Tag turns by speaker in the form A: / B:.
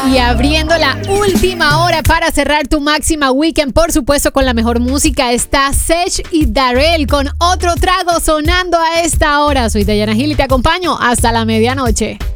A: Y abriendo la última hora para cerrar tu máxima weekend, por supuesto con la mejor música, está Sech y Darrell con Otro Trago sonando a esta hora. Soy Dayana Gil y te acompaño hasta la medianoche.